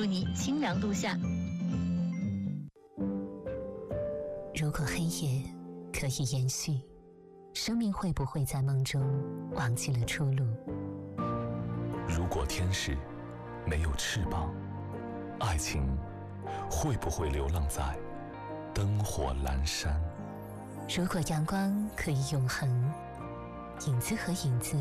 你清凉度夏。 如果黑夜可以延续，生命会不会在梦中忘记了出路？ 如果天使没有翅膀，爱情会不会流浪在灯火阑珊？ 如果阳光可以永恒，影子和影子